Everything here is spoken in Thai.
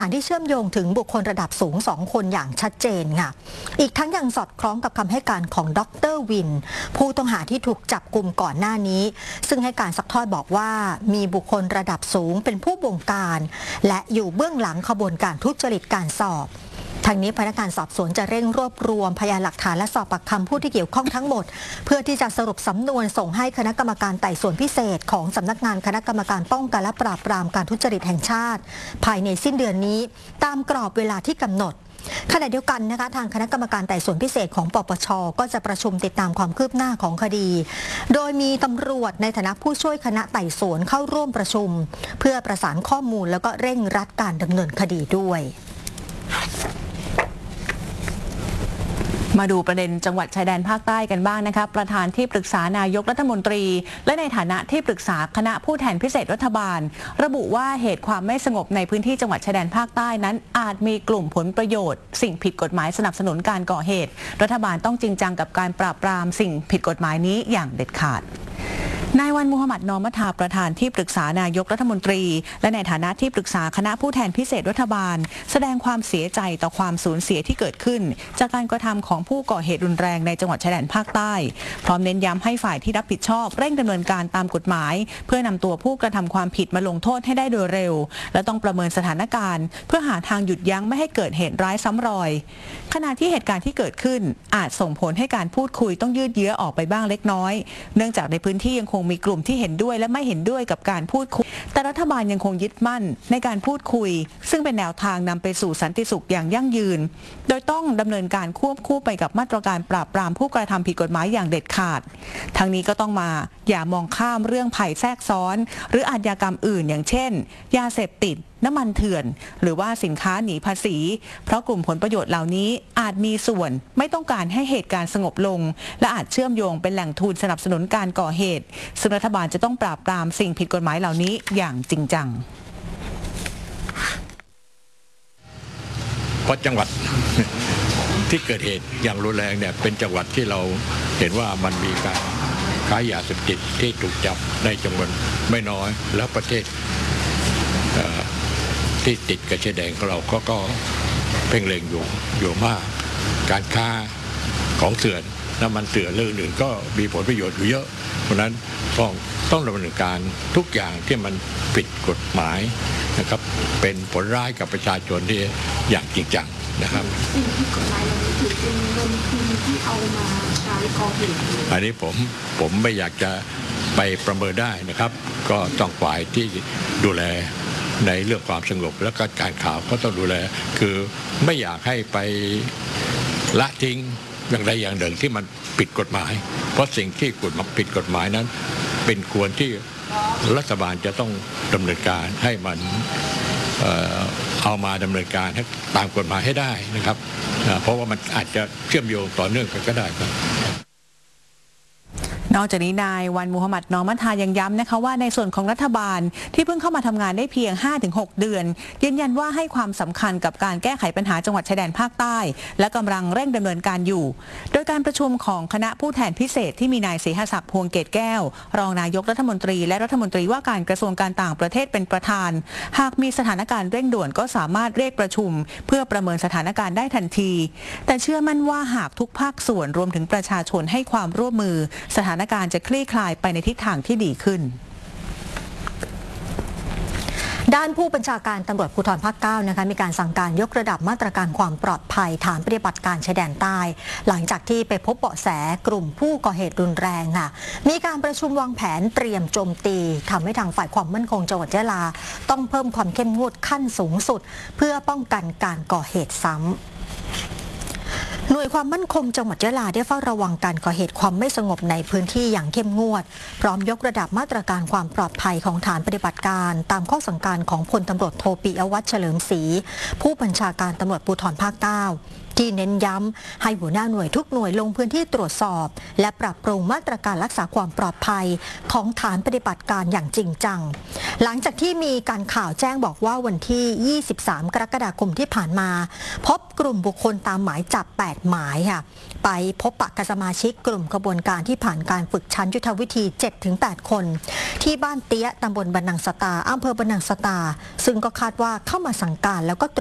ที่เชื่อมโยงถึงบุคคลระดับสูง2 คนอย่างชัดเจนค่ะอีกทั้งยังสอดคล้องกับคำให้การของดร.วินผู้ต้องหาที่ถูกจับกุมก่อนหน้านี้ซึ่งให้การซักทอดบอกว่ามีบุคคลระดับสูงเป็นผู้บงการและอยู่เบื้องหลังขบวนการทุจริตการสอบทางนี้พนักงานสอบสวนจะเร่งรวบรวมพยานหลักฐานและสอบปากคำผู้ที่เกี่ยวข้องทั้งหมดเพื่อที่จะสรุปสำนวนส่งให้คณะกรรมการไต่สวนพิเศษของสำนักงานคณะกรรมการป้องกันและปราบปรามการทุจริตแห่งชาติภายในสิ้นเดือนนี้ตามกรอบเวลาที่กำหนดขณะเดียวกันนะคะทางคณะกรรมการไต่สวนพิเศษของปปช.ก็จะประชุมติดตามความคืบหน้าของคดีโดยมีตำรวจในฐานะผู้ช่วยคณะไต่สวนเข้าร่วมประชุมเพื่อประสานข้อมูลแล้วก็เร่งรัดการดำเนินคดีด้วยมาดูประเด็นจังหวัดชายแดนภาคใต้กันบ้างนะคะประธานที่ปรึกษานายกรัฐมนตรีและในฐานะที่ปรึกษาคณะผู้แทนพิเศษรัฐบาลระบุว่าเหตุความไม่สงบในพื้นที่จังหวัดชายแดนภาคใต้นั้นอาจมีกลุ่มผลประโยชน์สิ่งผิดกฎหมายสนับสนุนการก่อเหตุรัฐบาลต้องจริงจังกับการปราบปรามสิ่งผิดกฎหมายนี้อย่างเด็ดขาดนายวันมูฮัมหมัดนอมัทาประธานที่ปรึกษานายกรัฐมนตรีและในฐานะที่ปรึกษาคณะผู้แทนพิเศษรัฐบาลแสดงความเสียใจต่อความสูญเสียที่เกิดขึ้นจากการกระทำของผู้ก่อเหตุรุนแรงในจังหวัดชายแดนภาคใต้พร้อมเน้นย้ำให้ฝ่ายที่รับผิดชอบเร่งดำเนินการตามกฎหมายเพื่อนำตัวผู้กระทำความผิดมาลงโทษให้ได้โดยเร็วและต้องประเมินสถานการณ์เพื่อหาทางหยุดยั้งไม่ให้เกิดเหตุร้ายซ้ำรอยขณะที่เหตุการณ์ที่เกิดขึ้นอาจส่งผลให้การพูดคุยต้องยืดเยื้อออกไปบ้างเล็กน้อยเนื่องจากในพื้นที่ยังคงมีกลุ่มที่เห็นด้วยและไม่เห็นด้วยกับการพูดคุยแต่รัฐบาลยังคงยึดมั่นในการพูดคุยซึ่งเป็นแนวทางนำไปสู่สันติสุขอย่างยั่งยืนโดยต้องดำเนินการควบคู่ไปกับมาตรการปราบปรามผู้กระทำผิดกฎหมายอย่างเด็ดขาดทั้งนี้ก็ต้องอย่ามองข้ามเรื่องภัยแทรกซ้อนหรืออาชญากรรมอื่นอย่างเช่นยาเสพติดน้ำมันเถื่อนหรือว่าสินค้าหนีภาษีเพราะกลุ่มผลประโยชน์เหล่านี้อาจมีส่วนไม่ต้องการให้เหตุการณ์สงบลงและอาจเชื่อมโยงเป็นแหล่งทุนสนับสนุนการก่อเหตุซึ่งรัฐบาลจะต้องปราบปรามสิ่งผิดกฎหมายเหล่านี้อย่างจริงจังเพราะจังหวัดที่เกิดเหตุอย่างรุนแรงเนี่ยเป็นจังหวัดที่เราเห็นว่ามันมีการค้ายาเสพติดที่ถูกจับในจำนวนไม่น้อยแล้วประเทศที่ติดกับชายแดนของเราก็เพ่งเล็งอยู่มากการค้าของเถื่อนน้ำมันเถื่อนเรื่องอื่นก็มีผลประโยชน์อยู่เยอะเพราะนั้นต้องดำเนินการทุกอย่างที่มันผิดกฎหมายนะครับเป็นผลร้ายกับประชาชนที่อย่างจริงจังนะครับสิ่งที่กฎหมายเราถือเป็นเงินทุนที่เอามาใช้ก่อเหตุอันนี้ผมไม่อยากจะไปประเมินได้นะครับก็ต้องฝ่ายที่ดูแลในเรื่องความสงบและก็การข่าวก็ต้องดูแลคือไม่อยากให้ไปละทิ้งอย่างใดอย่างหนึ่งที่มันผิดกฎหมายเพราะสิ่งที่ผิดกฎหมายนั้นเป็นควรที่รัฐบาลจะต้องดำเนินการให้มันเอามาดำเนินการให้ตามกฎหมายให้ได้นะครับเพราะว่ามันอาจจะเชื่อมโยงต่อเนื่องกันก็ได้ครับนอกจากนี้นายวันมูฮัมหมัดนอมัทายังย้ำนะคะว่าในส่วนของรัฐบาลที่เพิ่งเข้ามาทำงานได้เพียง 5-6 เดือนยืนยันว่าให้ความสำคัญกับการแก้ไขปัญหาจังหวัดชายแดนภาคใต้และกำลังเร่งดำเนินการอยู่โดยการประชุมของคณะผู้แทนพิเศษที่มีนายศรีหศักดิ์พวงเกตแก้วรองนายกรัฐมนตรีและรัฐมนตรีว่าการกระทรวงการต่างประเทศเป็นประธานหากมีสถานการณ์เร่งด่วนก็สามารถเรียกประชุมเพื่อประเมินสถานการณ์ได้ทันทีแต่เชื่อมั่นว่าหากทุกภาคส่วนรวมถึงประชาชนให้ความร่วมมือสถานการณ์จะคลี่คลายไปในทิศทางที่ดีขึ้นด้านผู้บัญชาการตำรวจภูธรภาค 9 นะคะมีการสั่งการยกระดับมาตรการความปลอดภัยฐานปฏิบัติการชายแดนใต้หลังจากที่ไปพบเบาะแสกลุ่มผู้ก่อเหตุรุนแรงค่ะมีการประชุมวางแผนเตรียมโจมตีทำให้ทางฝ่ายความมั่นคงจังหวัดยะลาต้องเพิ่มความเข้มงวดขั้นสูงสุดเพื่อป้องกันการก่อเหตุซ้ำหน่วยความมั่นคงจังหวัดยะลาได้เฝ้าระวังการก่อเหตุความไม่สงบในพื้นที่อย่างเข้มงวดพร้อมยกระดับมาตรการความปลอดภัยของฐานปฏิบัติการตามข้อสั่งการของพลตำรวจโทปิยวัฒน์เฉลิมศรีผู้บัญชาการตำรวจภูธรภาค 9 ที่เน้นย้ำให้หัวหน้าหน่วยทุกหน่วยลงพื้นที่ตรวจสอบและปรับปรุงมาตรการรักษาความปลอดภัยของฐานปฏิบัติการอย่างจริงจังหลังจากที่มีการข่าวแจ้งบอกว่าวันที่ 23 กรกฎาคมที่ผ่านมาพบกลุ่มบุคคลตามหมายจับ 8 หมายค่ะไปพบปะกับสมาชิกกลุ่มขบวนการที่ผ่านการฝึกชั้นยุทธวิธี 7-8 คนที่บ้านเตี้ยตำบลบันนังสตาอำเภอบันนังสตาซึ่งก็คาดว่าเข้ามาสั่งการแล้วก็